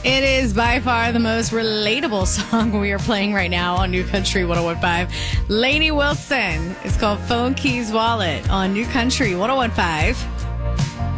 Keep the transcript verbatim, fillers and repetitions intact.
It is by far the most relatable song we are playing right now on New Country one oh one point five. Lainey Wilson. It's called Phone Keys Wallet on New Country one oh one point five.